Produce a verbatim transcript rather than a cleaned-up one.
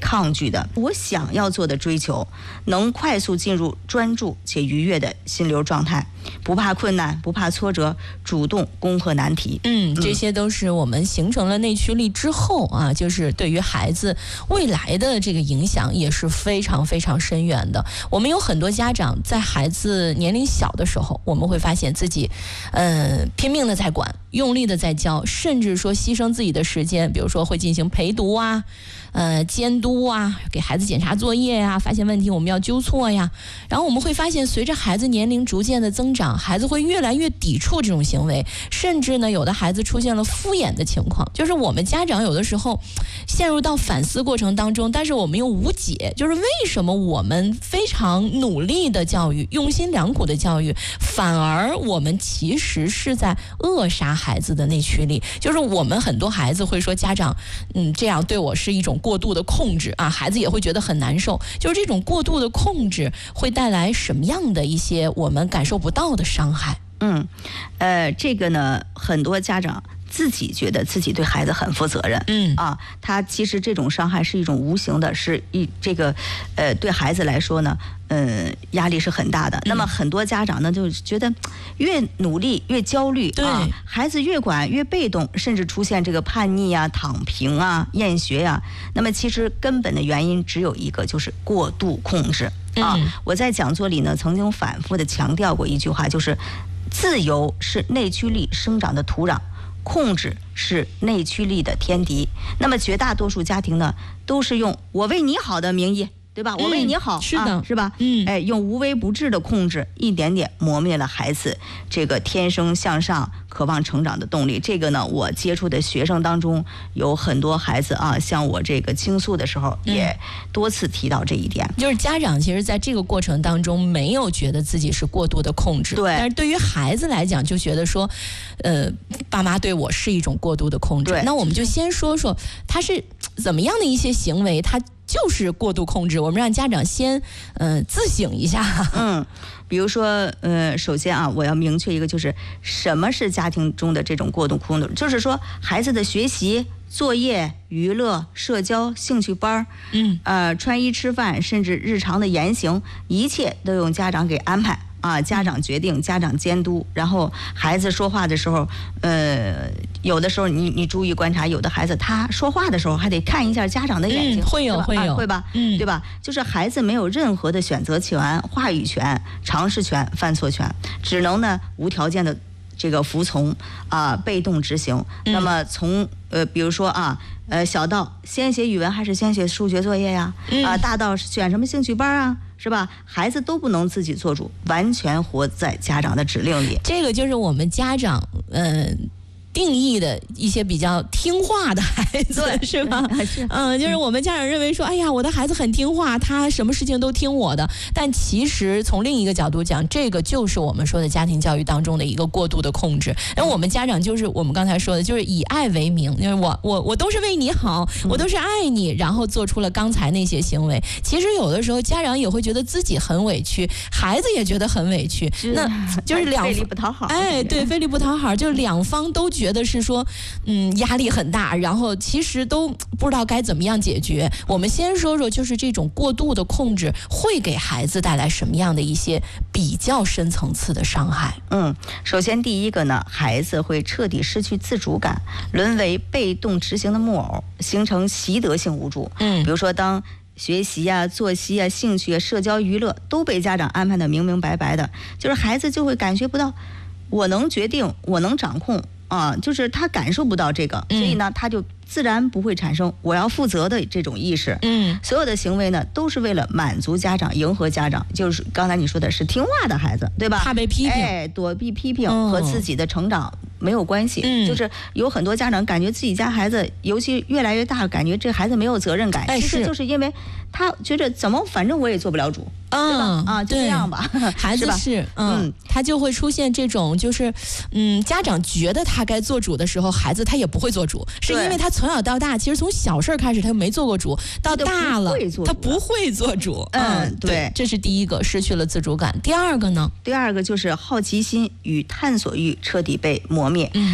抗拒的。我想要做的追求，能快速进入专注且愉悦的心流状态，不怕困难，不怕挫折，主动攻克难题。 嗯，这些都是我们形成了内驱力之后啊，就是对于孩子未来的这个影响也是非常非常深远的。我们有很多家长在孩子年龄小的时候，我们会发现自己，呃，拼命的在管，用力的在教，甚至说牺牲自己的时间，比如说会进行陪读啊。呃，监督啊，给孩子检查作业呀、啊，发现问题我们要纠错呀。然后我们会发现，随着孩子年龄逐渐的增长，孩子会越来越抵触这种行为，甚至呢，有的孩子出现了敷衍的情况。就是我们家长有的时候陷入到反思过程当中，但是我们又无解，就是为什么我们非常努力的教育，用心良苦的教育，反而我们其实是在扼杀孩子的内驱力。就是我们很多孩子会说，家长，嗯，这样对我是一种过度的控制啊，孩子也会觉得很难受。就是这种过度的控制会带来什么样的一些我们感受不到的伤害？ 嗯，呃，这个呢，很多家长自己觉得自己对孩子很负责任， 嗯啊，他其实这种伤害是一种无形的，是一这个，呃，对孩子来说呢，嗯，压力是很大的。嗯、那么很多家长呢，就觉得越努力越焦虑， 对、 啊，孩子越管越被动，甚至出现这个叛逆啊、躺平啊、厌学呀、啊。那么其实根本的原因只有一个，就是过度控制啊。嗯、我在讲座里呢，曾经反复的强调过一句话，就是自由是内驱力生长的土壤。控制是内驱力的天敌。那么绝大多数家庭呢，都是用我为你好的名义，对吧？我为你好， 嗯、是的、 啊，是吧？ 嗯， 哎，用无微不至的控制，一点点磨灭了孩子这个天生向上、渴望成长的动力。这个呢，我接触的学生当中有很多孩子啊，向我这个倾诉的时候，也多次提到这一点。 就是家长其实在这个过程当中没有觉得自己是过度的控制， 对， 但是对于孩子来讲，就觉得说，呃，爸妈对我是一种过度的控制。那我们就先说说他是怎么样的一些行为，他就是过度控制。我们让家长先呃自省一下。 嗯，比如说呃，首先啊，我要明确一个，就是什么是家庭中的这种过度控制，就是说孩子的学习、作业、娱乐、社交、兴趣班， 嗯， 呃，穿衣吃饭，甚至日常的言行，一切都用家长给安排。啊，家长决定，家长监督，然后孩子说话的时候，呃，有的时候你你注意观察，有的孩子他说话的时候还得看一下家长的眼睛， 嗯、会有会有、 啊、会吧， 嗯， 对吧？就是孩子没有任何的选择权、话语权、尝试权、犯错权，只能呢无条件的这个服从啊、呃，被动执行。 嗯、 那么从呃，比如说啊。呃，小到先写语文还是先写数学作业呀？啊、嗯呃，大到选什么兴趣班啊，是吧？孩子都不能自己做主，完全活在家长的指令里。 这个就是我们家长，嗯、呃。定义的一些比较听话的孩子，是吧？嗯，就是我们家长认为说，哎呀，我的孩子很听话，他什么事情都听我的。但其实从另一个角度讲，这个就是我们说的家庭教育当中的一个过度的控制。然后我们家长就是我们刚才说的，就是以爱为名，就是我我我都是为你好，我都是爱你，然后做出了刚才那些行为。其实有的时候家长也会觉得自己很委屈，孩子也觉得很委屈，那就是两费力不讨好。 哎，对，费力不讨好，就是两方都觉得是说，嗯，压力很大，然后其实都不知道该怎么样解决。我们先说说，就是这种过度的控制会给孩子带来什么样的一些比较深层次的伤害？ 嗯，首先第一个呢，孩子会彻底失去自主感，沦为被动执行的木偶，形成习得性无助。 嗯， 比如说当学习啊、作息啊、兴趣啊、社交娱乐都被家长安排的明明白白的，就是孩子就会感觉不到我能决定，我能掌控。啊，就是他感受不到这个，所以呢，他就自然不会产生我要负责的这种意识。 嗯， 所有的行为呢，都是为了满足家长、迎合家长，就是刚才你说的是听话的孩子，对吧？ 怕被批评， 哎，躲避批评和自己的成长没有关系。 嗯， 就是有很多家长感觉自己家孩子，尤其越来越大，感觉这孩子没有责任感， 哎、 其实就是因为他觉得怎么反正我也做不了主。 嗯啊，就这样吧， 孩子是嗯，嗯，他就会出现这种，就是嗯，家长觉得他该做主的时候，孩子他也不会做主，是因为他从小到大，其实从小事开始他就没做过主，到大了他不会做主。 嗯， 嗯对， 对，这是第一个，失去了自主感。第二个呢？ 第二个就是好奇心与探索欲彻底被磨灭。 嗯。